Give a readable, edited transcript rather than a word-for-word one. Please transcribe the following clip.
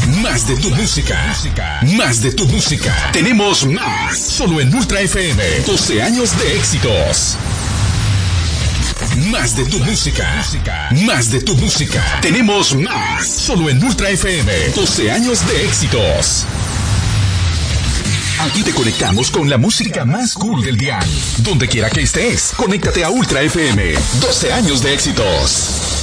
Más de tu música. Más de tu música. Tenemos más. Solo en Ultra FM. 12 años de éxitos. Más de tu música. Más de tu música. Tenemos más. Solo en Ultra FM. 12 años de éxitos. Aquí te conectamos con la música más cool del dial. Donde quiera que estés, conéctate a Ultra FM. 12 años de éxitos.